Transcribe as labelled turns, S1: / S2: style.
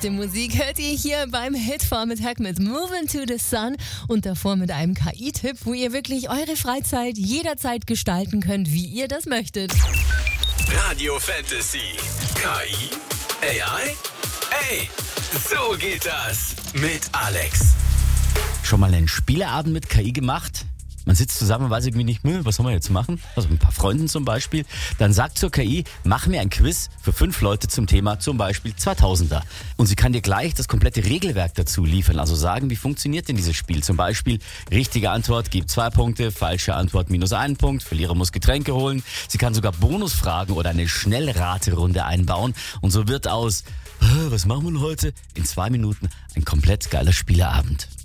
S1: Echte Musik hört ihr hier beim Hit-Vormittag mit Movin' to the Sun und davor mit einem KI-Tipp, wo ihr wirklich eure Freizeit jederzeit gestalten könnt, wie ihr das möchtet.
S2: Radio Fantasy. KI? AI? Ey, so geht das mit Alex.
S3: Schon mal einen Spieleabend mit KI gemacht? Man sitzt zusammen und weiß irgendwie nicht, was soll man jetzt machen? Also mit ein paar Freunden zum Beispiel. Dann sagt zur KI, mach mir ein Quiz für 5 Leute zum Thema zum Beispiel 2000er. Und sie kann dir gleich das komplette Regelwerk dazu liefern. Also sagen, wie funktioniert denn dieses Spiel? Zum Beispiel, richtige Antwort gibt 2 Punkte, falsche Antwort -1 Punkt, Verlierer muss Getränke holen. Sie kann sogar Bonusfragen oder eine Schnellraterunde einbauen. Und so wird aus, was machen wir denn heute? In 2 Minuten ein komplett geiler Spieleabend.